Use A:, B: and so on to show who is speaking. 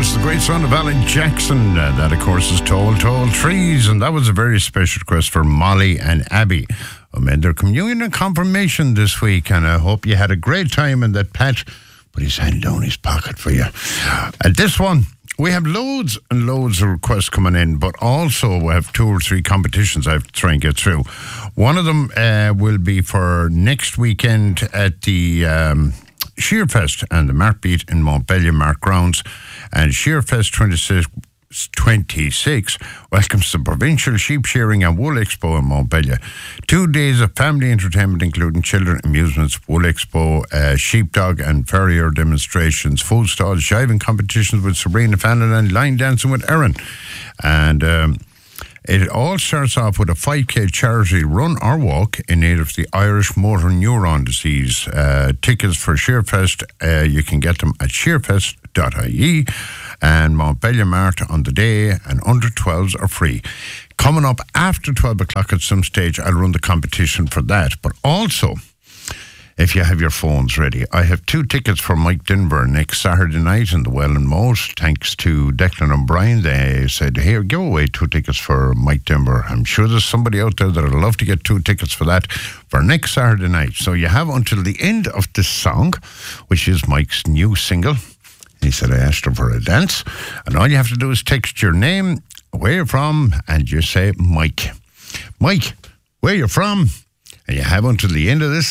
A: course, the great son of Alan Jackson. That, of course, is Tall, Tall Trees. And that was a very special request for Molly and Abby, who made their communion and confirmation this week. And I hope you had a great time and that Pat put his hand down his pocket for you. And this one, we have loads and loads of requests coming in, but also we have 2 or 3 competitions I have to try and get through. One of them will be for next weekend at the Shearfest and the Markbeat in Montbellier Mark Grounds. And Shearfest 26 welcomes the Provincial Sheep Shearing and Wool Expo in Montbellier. 2 days of family entertainment, including children amusements, Wool Expo, sheepdog and farrier demonstrations, food stalls, shiving competitions with Sabrina Fallon and line dancing with Erin. And it all starts off with a 5K charity run or walk in aid of the Irish motor neuron disease. Tickets for Shearfest, you can get them at shearfest.ie. And Montbellier Mart on the day, and under 12s are free. Coming up after 12 o'clock at some stage, I'll run the competition for that. But also, if you have your phones ready, I have 2 tickets for Mike Denver next Saturday night in the Well and Moat. Thanks to Declan and Brian, they said, here, give away 2 tickets for Mike Denver. I'm sure there's somebody out there that would love to get 2 tickets for that for next Saturday night. So you have until the end of this song, which is Mike's new single. He said, I asked him for a dance. And all you have to do is text your name, where you're from, and you say, Mike. Mike, where you're from? And you have until the end of this